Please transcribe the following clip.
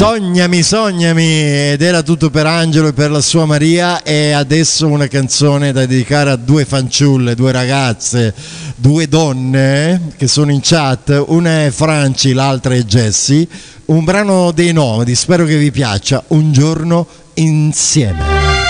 Sognami, sognami, ed era tutto per Angelo e per la sua Maria. E adesso una canzone da dedicare a due fanciulle, due ragazze, due donne che sono in chat. Una è Franci, l'altra è Jessie. Un brano dei Nomadi, spero che vi piaccia. Un giorno insieme.